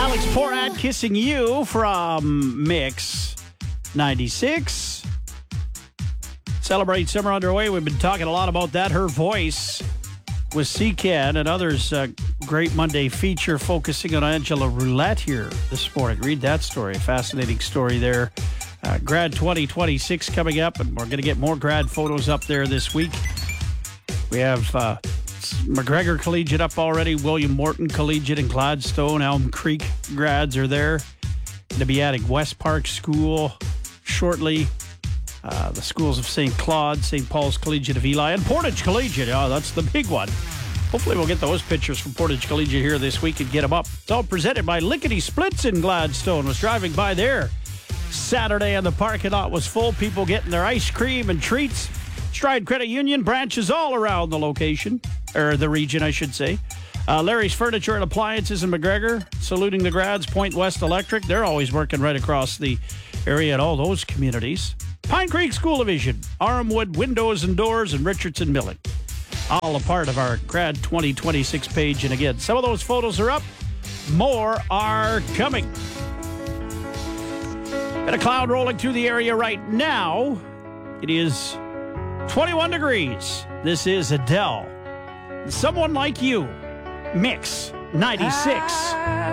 Alex Porat kissing you from Mix 96. Celebrate Summer underway. We've been talking a lot about that. Her voice with CCAN and others. Great Monday feature focusing on Angela Roulette here this morning. Read that story. A fascinating story there. Grad 2026 coming up, and we're going to get more grad photos up there this week. We have McGregor Collegiate up already. William Morton Collegiate in Gladstone. Elm Creek grads are there. Going to be adding West Park School shortly. The schools of St. Claude, St. Paul's Collegiate of Eli, and Portage Collegiate. Oh, that's the big one. Hopefully we'll get those pictures from Portage Collegiate here this week and get them up. It's all presented by Lickety Splits in Gladstone. Was driving by there Saturday, and the parking lot was full. People getting their ice cream and treats. Stride Credit Union branches all around the location, or the region, I should say. Larry's Furniture and Appliances in McGregor, saluting the grads. Point West Electric, they're always working right across the area at all those communities. Pine Creek School Division, Armwood Windows and Doors, and Richardson Milling. All a part of our Grad 2026 page. And again, some of those photos are up. More are coming. Got a cloud rolling through the area right now. It is 21 degrees. This is Adele. Someone Like You. Mix 96.